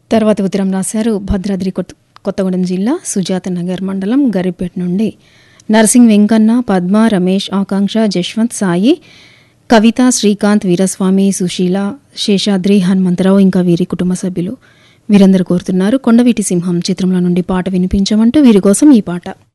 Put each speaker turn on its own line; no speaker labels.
తర్వాత ఉత్తరం రాశారు భద్రాద్రి కొత్తగూడెం జిల్లా సుజాత నగర్ మండలం గరిపేట నుండి నర్సింగ్ వెంకన్న, పద్మ, రమేష్, ఆకాంక్ష, జశ్వంత్, సాయి, కవిత, శ్రీకాంత్, వీరస్వామి, సుశీల, శేషాద్రి, హనుమంతరావు ఇంకా వీరి కుటుంబ సభ్యులు వీరందరూ కోరుతున్నారు కొండవీటి సింహం చిత్రంలో నుండి పాట వినిపించమంటూ వీరి కోసం ఈ పాట.